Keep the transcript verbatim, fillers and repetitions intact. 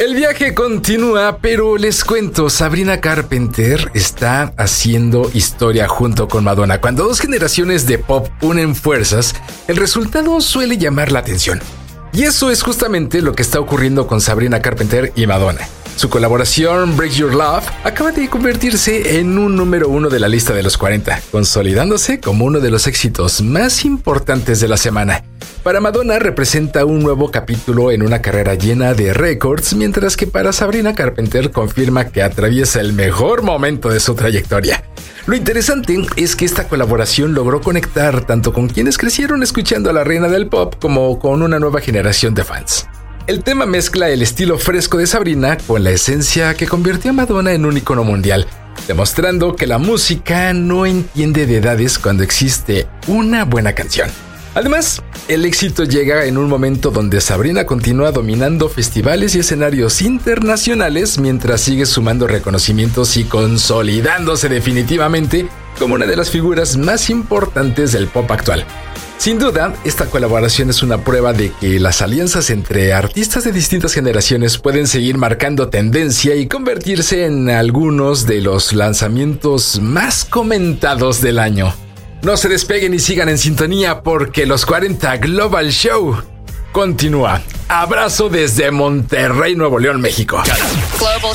El viaje continúa, pero les cuento, Sabrina Carpenter está haciendo historia junto con Madonna. Cuando dos generaciones de pop unen fuerzas, el resultado suele llamar la atención. Y eso es justamente lo que está ocurriendo con Sabrina Carpenter y Madonna. Su colaboración Break Your Love acaba de convertirse en un número uno de la lista de los cuarenta, consolidándose como uno de los éxitos más importantes de la semana. Para Madonna representa un nuevo capítulo en una carrera llena de récords, mientras que para Sabrina Carpenter confirma que atraviesa el mejor momento de su trayectoria. Lo interesante es que esta colaboración logró conectar tanto con quienes crecieron escuchando a la reina del pop como con una nueva generación de fans. El tema mezcla el estilo fresco de Sabrina con la esencia que convirtió a Madonna en un icono mundial, demostrando que la música no entiende de edades cuando existe una buena canción. Además, el éxito llega en un momento donde Sabrina continúa dominando festivales y escenarios internacionales mientras sigue sumando reconocimientos y consolidándose definitivamente como una de las figuras más importantes del pop actual. Sin duda, esta colaboración es una prueba de que las alianzas entre artistas de distintas generaciones pueden seguir marcando tendencia y convertirse en algunos de los lanzamientos más comentados del año. No se despeguen y sigan en sintonía porque los cuarenta Global Show continúa. Abrazo desde Monterrey, Nuevo León, México. Global